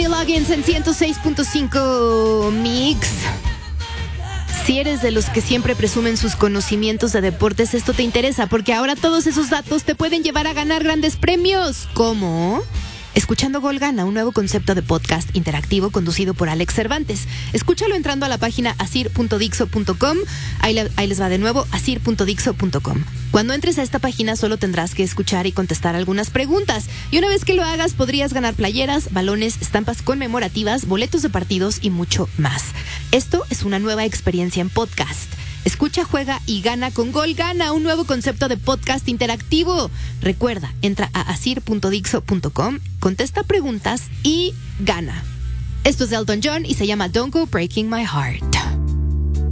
Kenny Loggins en 106.5 Mix. Si eres de los que siempre presumen sus conocimientos de deportes, esto te interesa porque ahora todos esos datos te pueden llevar a ganar grandes premios. ¿Cómo? Escuchando Gol Gana, un nuevo concepto de podcast interactivo conducido por Alex Cervantes. Escúchalo entrando a la página asir.dixo.com. Ahí les va de nuevo, asir.dixo.com. Cuando entres a esta página solo tendrás que escuchar y contestar algunas preguntas. Y una vez que lo hagas podrías ganar playeras, balones, estampas conmemorativas, boletos de partidos y mucho más. Esto es una nueva experiencia en podcast. Escucha, juega y gana con Gol Gana, un nuevo concepto de podcast interactivo. Recuerda, entra a asir.dixo.com, contesta preguntas y gana. Esto es de Elton John y se llama Don't Go Breaking My Heart.